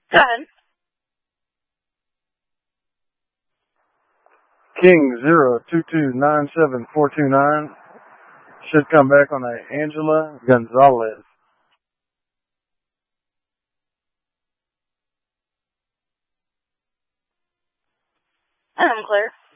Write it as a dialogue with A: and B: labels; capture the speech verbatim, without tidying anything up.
A: Go ahead.
B: King zero two two nine seven four two nine should come back on a Angela Gonzalez.
A: I'm clear.